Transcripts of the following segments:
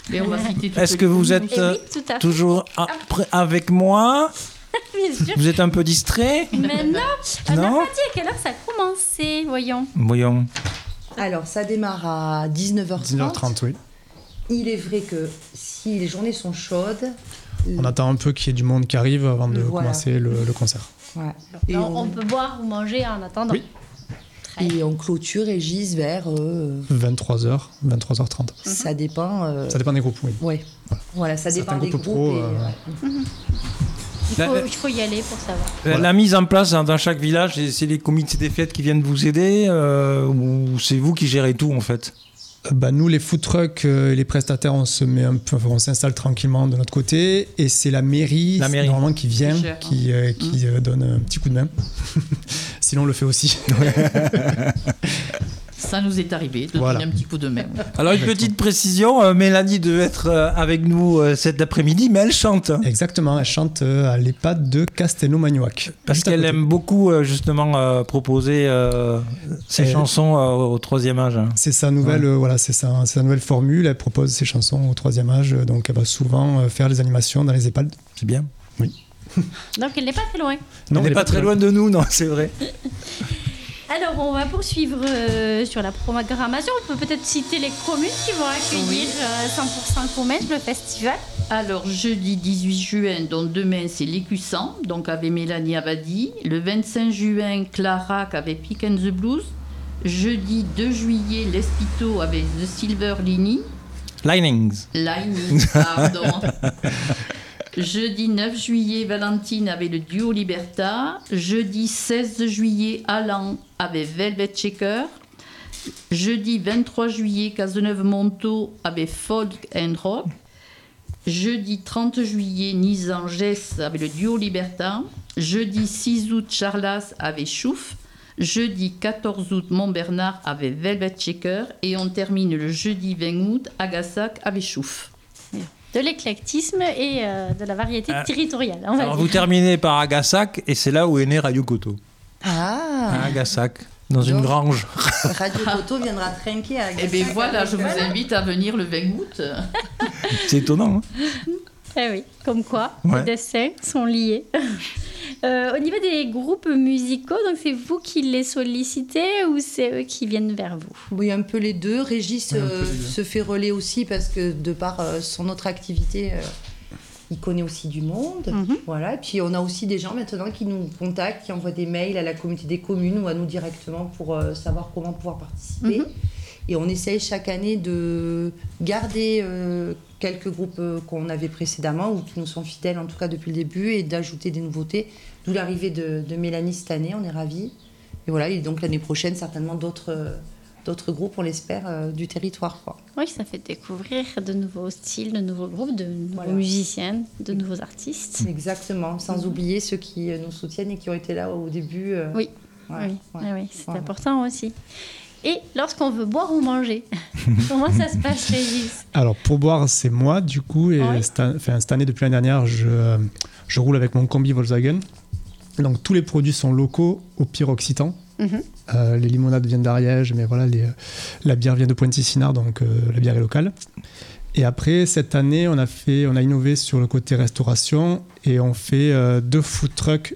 Et on va citer Est-ce que vous êtes Eh oui, tout à fait. toujours avec moi? Bien sûr. Vous êtes un peu distrait? Mais non, on n'a Non pas dit à quelle heure ça a commencé, voyons. Voyons. Alors, ça démarre à 19h30. 19h30, oui. Il est vrai que si les journées sont chaudes... On attend un peu qu'il y ait du monde qui arrive avant de Voilà. commencer le concert. Ouais. Et, Alors, on peut boire ou manger en attendant. Oui. Très bien. et on clôture Régis vers... 23h, 23h30. Ça dépend... Ça dépend des groupes, oui. Ouais. Voilà, ça Certains dépend des groupes groupes. pro, Il faut y aller pour savoir. La mise en place dans chaque village, c'est les comités des fêtes qui viennent vous aider ou c'est vous qui gérez tout en fait? Nous, les food trucks et les prestataires, on s'installe tranquillement de notre côté. Et c'est la mairie. Normalement qui vient, qui donne un petit coup de main. Sinon, on le fait aussi. Ça nous est arrivé de Voilà. donner un petit coup de main. Alors une petite précision, Mélanie devait être avec nous cet après-midi, mais elle chante. Exactement, elle chante à l'EHPAD de Castelnau-Magnoac. Parce Juste à qu'elle côté. aime beaucoup justement proposer ses chansons au troisième âge. C'est sa nouvelle, c'est sa nouvelle formule. Elle propose ses chansons au troisième âge, donc elle va souvent faire les animations dans les EHPAD. C'est bien. Oui. Donc, elle n'est pas très loin. Non, Elle n'est pas très loin de nous, non, c'est vrai. Alors, on va poursuivre sur la programmation. On peut peut-être citer les communes qui vont accueillir 100% Comège, le festival. Alors, jeudi 18 juin, donc demain, c'est l'Écusson, donc avec Mélanie Abadi. Le 25 juin, Clarac avec Pick and the Blues. Jeudi 2 juillet, l'Espito avec The Silver Linings. Lining, pardon. Jeudi 9 juillet, Valentine avec le duo Liberta. Jeudi 16 juillet, Alan avec Velvet Shaker. Jeudi 23 juillet, Cazeneuve-Montaut avec Folk and Rock. Jeudi 30 juillet, Nizan-Gess avec le duo Liberta. Jeudi 6 août, Charlas avec Chouf. Jeudi 14 août, Montbernard avec Velvet Shaker. Et on termine le jeudi 20 août, Agassac avec Chouf. De l'éclectisme et de la variété territoriale. On va Alors dire. vous terminez par Agassac et c'est là où est né Radio Koto. Ah, À Agassac, dans une Donc, grange. Radio Koto viendra trinquer à Eh bien voilà, je vous invite à venir le 20 août. C'est étonnant. Hein. Eh oui, comme quoi, Ouais. les destins sont liés. Au niveau des groupes musicaux, donc c'est vous qui les sollicitez ou c'est eux qui viennent vers vous? Oui, un peu les deux. Régis Oui, un peu les deux. se fait relais aussi parce que de par son autre activité, il connaît aussi du monde. Mhm. Voilà. Et puis on a aussi des gens maintenant qui nous contactent, qui envoient des mails à la communauté des communes ou à nous directement pour savoir comment pouvoir participer. Mhm. Et on essaye chaque année de garder quelques groupes qu'on avait précédemment ou qui nous sont fidèles en tout cas depuis le début et d'ajouter des nouveautés. D'où l'arrivée de Mélanie cette année, on est ravis. Et voilà, et donc l'année prochaine, certainement d'autres groupes, on l'espère, du territoire, quoi. Oui, ça fait découvrir de nouveaux styles, de nouveaux groupes, de nouveaux Voilà. musiciens, de nouveaux artistes. Exactement, sans oublier ceux qui nous soutiennent et qui ont été là au début. Oui. Ouais, Oui, ouais. ah oui, c'est Voilà. important aussi. Et lorsqu'on veut boire ou manger, comment ça se passe, Régis? Alors, pour boire, c'est moi, du coup. Et Oui. cette année, depuis l'année dernière, je roule avec mon combi Volkswagen. Donc, tous les produits sont locaux au Pire Occitan. Mhm. Les limonades viennent d'Ariège, mais voilà, la bière vient de Pointe-Sissinard, donc la bière est locale. Et après, cette année, on a innové sur le côté restauration et on fait 2 food trucks.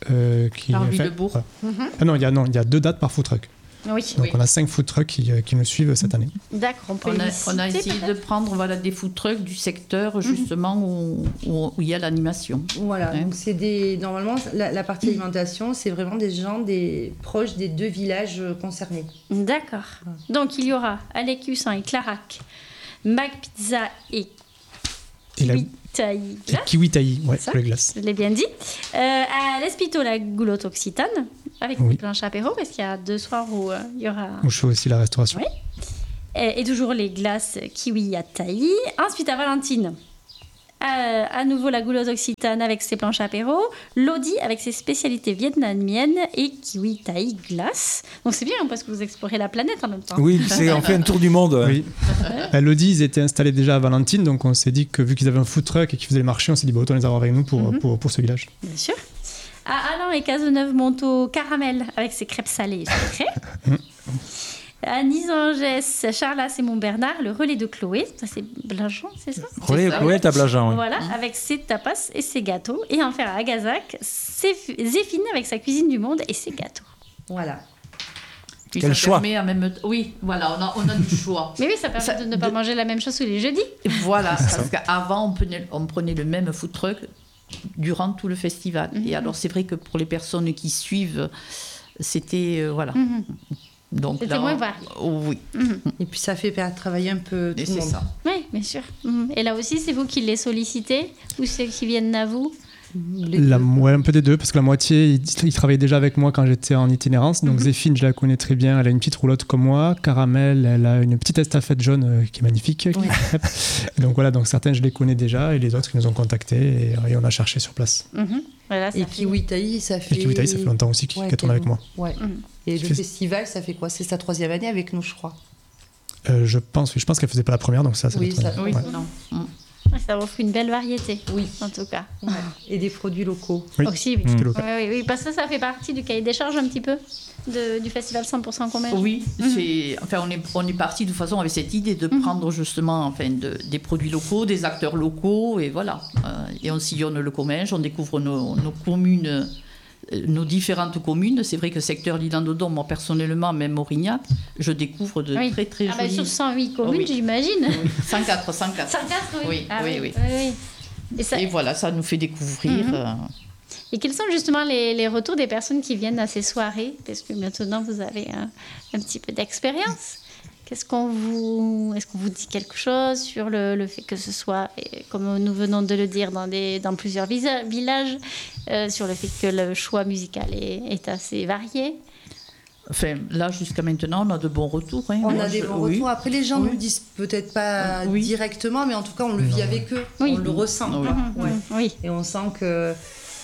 Par Villebourg. Voilà. Ah non, il y a 2 dates par food truck. Oui, Donc, on a 5 food trucks qui nous suivent cette année. d'accord, on peut On a les essayé citer, de prendre des food trucks du secteur justement où il y a l'animation. Voilà, Ouais. donc c'est normalement, la partie alimentation, c'est vraiment des gens proches des 2 villages concernés. D'accord. Donc, il y aura à l'Écusson et Clarac, Mag Pizza et Et la- Kiwi Et Kiwi Taï, ouais, Ça pour les glaces. je l'ai bien dit. À l'Espito, la goulotte occitane, avec Oui. une planche apéro, parce qu'il y a 2 soirs où il y aura... Où je fais aussi la restauration. Oui. Et toujours les glaces kiwi à taillis. Ensuite, à Valentine, à nouveau la goulotte occitane avec ses planches apéro. Lodi avec ses spécialités vietnamiennes et kiwi taillis glace. Donc c'est bien parce que vous explorez la planète en même temps. Oui, on fait un tour du monde. Oui. Elodie, ils étaient installés déjà à Valentine, donc on s'est dit que vu qu'ils avaient un food truck et qu'ils faisaient les marchés, on s'est dit autant les avoir avec nous pour ce village. Bien sûr. À Alain et Cazeneuve-Montaut, caramel avec ses crêpes salées et sucrées. Annie Angès, Charlas et Montbernard, le relais de Chloé, ça c'est Blajan, c'est ça? Relais, Chloé, t'as Blajan, oui. Voilà, avec ses tapas et ses gâteaux. Et enfin à Agazac, Zéphine avec sa cuisine du monde et ses gâteaux. Voilà. Puis Quel ça choix. permet oui, voilà, on a du choix. Mais oui, ça permet de ne pas manger la même chose tous les jeudis. Voilà, parce qu'avant, on prenait le même food truck durant tout le festival. Et alors, c'est vrai que pour les personnes qui suivent, c'était... voilà. Donc C'était moins varié. Oui. Et puis ça fait travailler un peu tout Et le c'est monde. ça. Oui, bien sûr. Et là aussi, c'est vous qui les sollicitez ou c'est qui viennent à vous? Un peu des deux, parce que la moitié, ils travaillaient déjà avec moi quand j'étais en itinérance. Donc Zéphine, je la connais très bien. Elle a une petite roulotte comme moi. Caramel, elle a une petite estafette jaune qui est magnifique. Et donc voilà, donc certaines, je les connais déjà. Et les autres, ils nous ont contactés et on a cherché sur place. Voilà, ça Et fait- Kiwi Tai, ça fait... Et Kiwi Tai, ça fait longtemps aussi qu'elle tourne avec moi. Ouais. Et le festival, ça fait quoi? C'est sa 3e année avec nous, je crois. Je pense qu'elle faisait pas la première, donc ça Oui, doit être- ça- Oui, ouais. non. Ça offre une belle variété, Oui. en tout cas. Ouais. Et des produits locaux. Oui. Aussi, oui. C'était local. Oui, parce que ça fait partie du cahier des charges un petit peu du festival 100% commerce. Oui, on est parti de toute façon avec cette idée de prendre justement des produits locaux, des acteurs locaux, et voilà. Et on sillonne le commerce, on découvre nos communes, nos différentes communes. C'est vrai que secteur L'Île-en-Dodon, moi personnellement, même Aurignac, je découvre de Oui. très très Ah bah, jolies... sur 108 communes, Oui. j'imagine. Oui, 104. 104, oui. Oui, Ah oui. Et, ça- Et voilà, ça nous fait découvrir... et quels sont justement les retours des personnes qui viennent à ces soirées? Parce que maintenant, vous avez un petit peu d'expérience. Est-ce qu'on vous dit quelque chose sur le fait que ce soit, comme nous venons de le dire, dans plusieurs villages, sur le fait que le choix musical est assez varié? Enfin, là, jusqu'à maintenant, on a de bons retours. Hein. On Moi, a des bons oui. retours. Après, les gens Oui. nous le disent peut-être pas Oui. directement, mais en tout cas, on le vit avec eux. Oui. On le ressent. Oui. quoi. Ouais. Oui. Et on sent que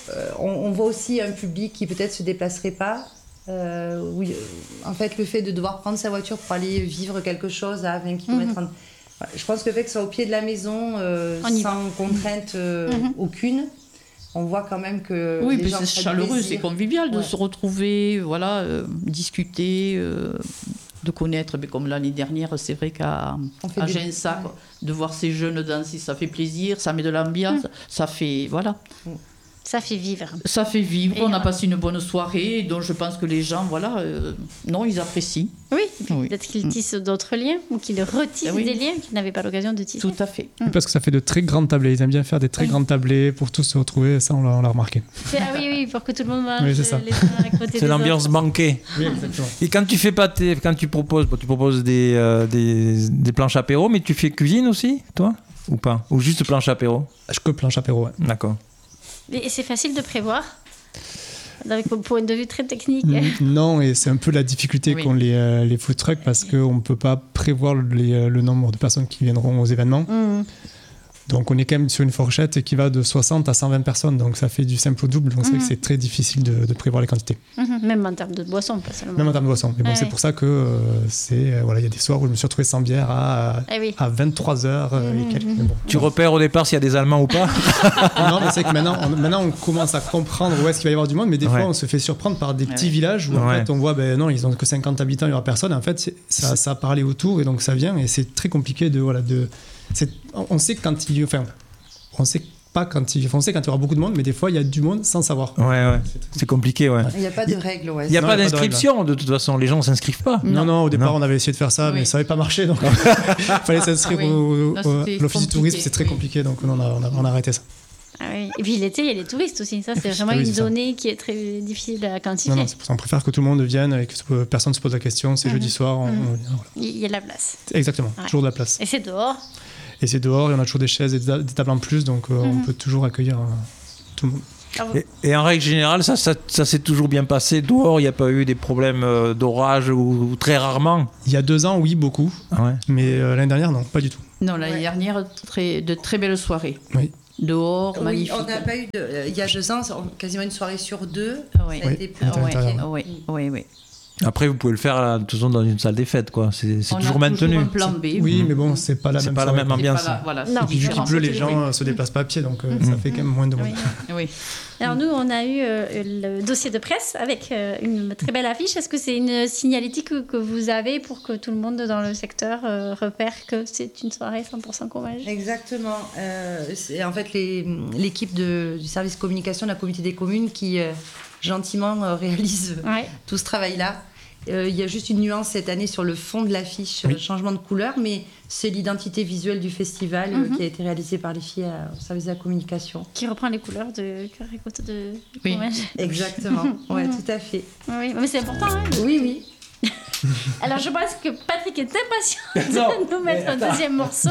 on voit aussi un public qui peut-être se déplacerait pas. Oui, en fait, le fait de devoir prendre sa voiture pour aller vivre quelque chose à 20 km, je pense que le fait que ce soit au pied de la maison, On y sans contrainte aucune, on voit quand même que Oui, les mais gens c'est prennent chaleureux, plaisir. c'est convivial de Ouais. se retrouver, voilà, discuter, de connaître. Mais comme l'année dernière, c'est vrai qu'à On fait à des- Ginsac, ouais. de voir ces jeunes danser, ça fait plaisir, ça met de l'ambiance, ça fait, voilà, Ça fait vivre. ça fait vivre. Et On a passé une bonne soirée, donc je pense que les gens, voilà, non, ils apprécient. Oui, Oui. peut-être qu'ils tissent d'autres liens ou qu'ils retissent Ah oui. des liens qu'ils n'avaient pas l'occasion de tisser. Tout à fait. Parce que ça fait de très grandes tablées. Ils aiment bien faire des très grandes tablées pour tous se retrouver. Ça, on l'a remarqué. Ah oui, pour que tout le monde mange Oui, c'est ça. les uns à côté des C'est l'ambiance autres. banquet. Oui, exactement. Et quand tu fais pas quand tu proposes des planches apéro, mais tu fais cuisine aussi, toi? Ou pas? Ou juste planche apéro? Je que planche apéro, ouais. D'accord. Et c'est facile de prévoir, avec un point de vue très technique. Non, et c'est un peu la difficulté Oui. qu'ont les food trucks parce qu'on ne peut pas prévoir le nombre de personnes qui viendront aux événements. Donc on est quand même sur une fourchette qui va de 60 à 120 personnes, donc ça fait du simple au double, donc c'est vrai que c'est très difficile de prévoir les quantités. Même en termes de boissons, pas seulement. Même en termes de boissons. Mais bon, Ouais. c'est pour ça que voilà, il y a des soirs où je me suis retrouvé sans bière à Ah oui. 23h et quelques. Mais bon. Tu repères au départ s'il y a des Allemands ou pas? Non, mais c'est que maintenant on commence à comprendre où est-ce qu'il va y avoir du monde, mais des Ouais. fois on se fait surprendre par des petits villages où en Ouais. fait on voit, ben non, ils ont que 50 habitants, il n'y aura personne. En fait, ça a parlé autour et donc ça vient et c'est très compliqué on sait quand il. Enfin, on sait pas quand il. On sait quand il y aura beaucoup de monde, mais des fois il y a du monde sans savoir. Ouais. C'est compliqué, ouais. Il n'y a pas de règles, ouais. Il n'y a Non, pas il y a pas de d'inscription, de toute façon. Les gens ne s'inscrivent pas. Non, au départ Non. on avait essayé de faire ça, Oui. mais ça n'avait pas marché. Donc il fallait s'inscrire Ah oui. au Là, à c'était l'office du tourisme, compliqué, c'est très oui. compliqué, donc on a arrêté ça. Ah oui. Et puis l'été, il y a les touristes aussi. Ça, c'est vraiment Ah oui, une c'est ça. donnée qui est très difficile à quantifier. Non, c'est pour ça qu'on préfère que tout le monde vienne et que personne ne se pose la question. C'est jeudi soir, voilà. Il y a de la place. Exactement, Ouais. toujours de la place. Et c'est dehors. Et c'est dehors, et on a toujours des chaises et des tables en plus, donc on peut toujours accueillir tout le monde. Alors, Et en règle générale, ça s'est toujours bien passé. Dehors, il n'y a pas eu des problèmes d'orage ou très rarement. Il y a 2 ans, oui, beaucoup, Ah ouais. mais l'année dernière, non, pas du tout. Non, l'année dernière, de très belles soirées. Oui. Dehors, Oui, magnifique. on n'a pas eu il y a 2 ans, quasiment une soirée sur 2. Oui. Ça a Oui, été plus à Oui, l'intérieur. oui. Après, vous pouvez le faire de toute façon dans une salle des fêtes, quoi. C'est On toujours a maintenu. un plan B. Oui, mais bon, c'est pas la C'est même pas la soirée. même ambiance. C'est pas la- voilà, Non. c'est Et puis, vu qu'il différent. pleut, les gens se déplacent pas à pied, donc ça fait quand même moins de monde. Oui. Oui. Alors nous, on a eu le dossier de presse avec une très belle affiche. Est-ce que c'est une signalétique que vous avez pour que tout le monde dans le secteur repère que c'est une soirée 100% courage? Exactement. C'est en fait l'équipe du service communication de la communauté des communes qui gentiment réalise Ouais. tout ce travail-là. Il y a juste une nuance cette année sur le fond de l'affiche, Oui. changement de couleur, mais c'est l'identité visuelle du festival qui a été réalisée par les filles au service de la communication. Qui reprend les couleurs de Caricote de Oui. fromage. Exactement, ouais, tout à fait. Oui, mais c'est important. Hein. Oui, oui. Alors je pense que Patrick est impatient de nous mettre un deuxième morceau.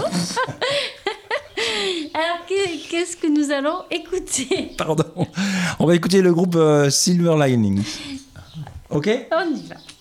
Alors qu'est-ce que nous allons écouter? Pardon. On va écouter le groupe Silver Lining. Ok? On y va.